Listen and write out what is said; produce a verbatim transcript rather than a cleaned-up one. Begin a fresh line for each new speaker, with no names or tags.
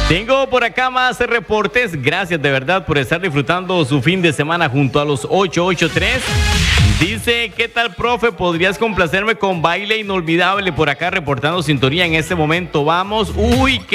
Tengo por acá más reportes. Gracias de verdad por estar disfrutando su fin de semana junto a los ocho ocho tres. Dice, ¿qué tal, profe? ¿Podrías complacerme con Baile Inolvidable? Por acá reportando sintonía en este momento. Vamos. Uy, qué